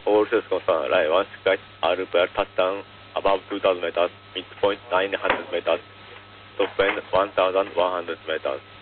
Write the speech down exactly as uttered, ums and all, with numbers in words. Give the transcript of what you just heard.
all sales concerned, line one six R P R touchdown above two thousand meters, midpoint nine hundred meters, top end one thousand one hundred meters.